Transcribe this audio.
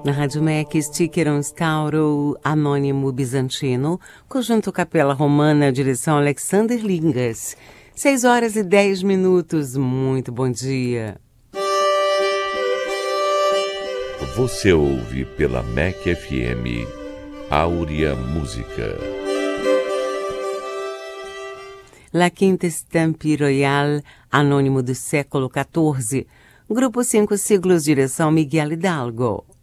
Na Rádio MEC, Sticker Scauro, Anônimo Bizantino, Conjunto Capela Romana, direção Alexander Lingas. 6h10. Muito bom dia. Você ouve pela MEC FM Áurea Música. La Quinta Estampe Royal, Anônimo do século XIV. Grupo 5 Siglos, direção Miguel Hidalgo.